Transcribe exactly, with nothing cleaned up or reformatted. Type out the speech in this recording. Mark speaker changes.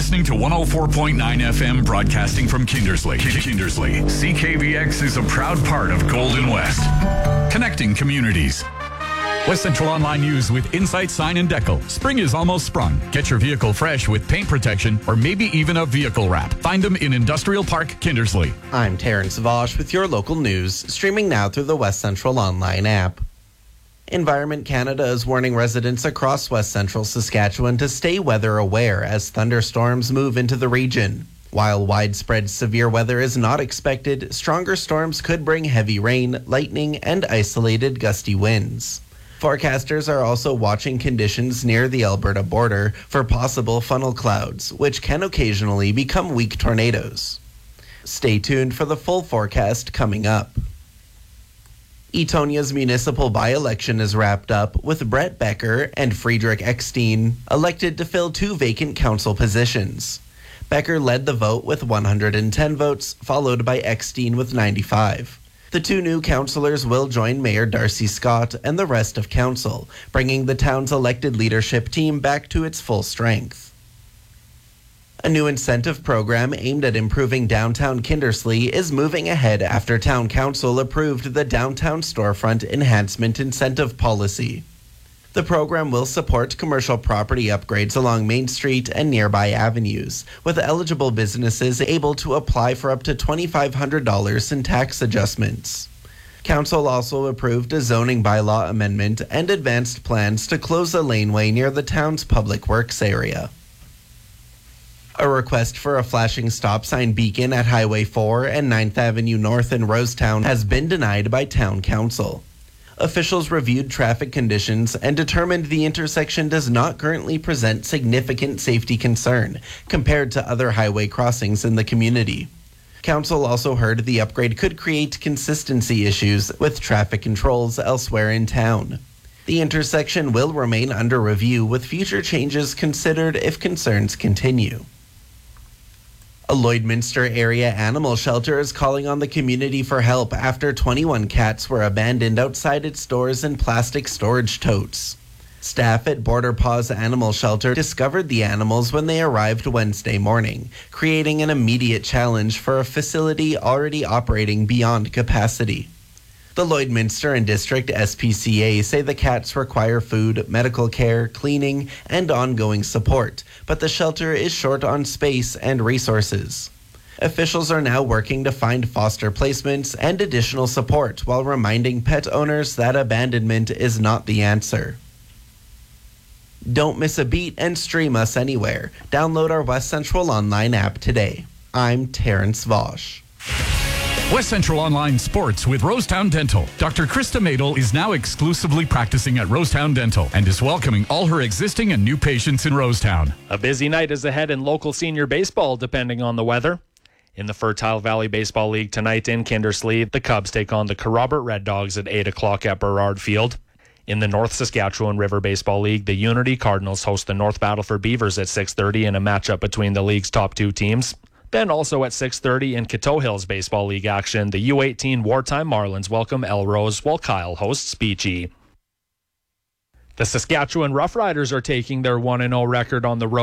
Speaker 1: listening to one oh four point nine F M broadcasting from Kindersley. Kindersley. C K V X is a proud part of Golden West. Connecting communities. West Central Online News with Insight Sign and Decal. Spring is almost sprung. Get your vehicle fresh with paint protection or maybe even a vehicle wrap. Find them in Industrial Park, Kindersley.
Speaker 2: I'm Terrence Vosh with your local news, streaming now through the West Central Online app. Environment Canada is warning residents across West Central Saskatchewan to stay weather aware as thunderstorms move into the region. While widespread severe weather is not expected, stronger storms could bring heavy rain, lightning, and isolated gusty winds. Forecasters are also watching conditions near the Alberta border for possible funnel clouds, which can occasionally become weak tornadoes. Stay tuned for the full forecast coming up. Etonia's municipal by-election is wrapped up with Brett Becker and Friedrich Eckstein elected to fill two vacant council positions. Becker led the vote with one hundred ten votes, followed by Eckstein with ninety-five. The two new councillors will join Mayor Darcy Scott and the rest of council, bringing the town's elected leadership team back to its full strength. A new incentive program aimed at improving downtown Kindersley is moving ahead after Town Council approved the Downtown Storefront Enhancement Incentive Policy. The program will support commercial property upgrades along Main Street and nearby avenues, with eligible businesses able to apply for up to twenty-five hundred dollars in tax adjustments. Council also approved a zoning bylaw amendment and advanced plans to close a laneway near the town's public works area. A request for a flashing stop sign beacon at Highway four and ninth Avenue North in Rosetown has been denied by Town Council. Officials reviewed traffic conditions and determined the intersection does not currently present significant safety concern compared to other highway crossings in the community. Council also heard the upgrade could create consistency issues with traffic controls elsewhere in town. The intersection will remain under review with future changes considered if concerns continue. A Lloydminster area animal shelter is calling on the community for help after twenty-one cats were abandoned outside its doors in plastic storage totes. Staff at Border Paws Animal Shelter discovered the animals when they arrived Wednesday morning, creating an immediate challenge for a facility already operating beyond capacity. The Lloydminster and District S P C A say the cats require food, medical care, cleaning, and ongoing support, but the shelter is short on space and resources. Officials are now working to find foster placements and additional support while reminding pet owners that abandonment is not the answer. Don't miss a beat and stream us anywhere. Download our West Central Online app today. I'm Terrence Vosh.
Speaker 1: West Central Online Sports with Rosetown Dental. Doctor Krista Madel is now exclusively practicing at Rosetown Dental and is welcoming all her existing and new patients in Rosetown.
Speaker 3: A busy night is ahead in local senior baseball, depending on the weather. In the Fertile Valley Baseball League tonight in Kindersley, the Cubs take on the Kerrobert Red Dogs at eight o'clock at Burrard Field. In the North Saskatchewan River Baseball League, the Unity Cardinals host the North Battleford Beavers at six thirty in a matchup between the league's top two teams. Then also at six thirty in Coteau Hills Baseball League action, the U eighteen Wartime Marlins welcome Elrose while Kyle hosts Beachy. The Saskatchewan Roughriders are taking their one and oh record on the road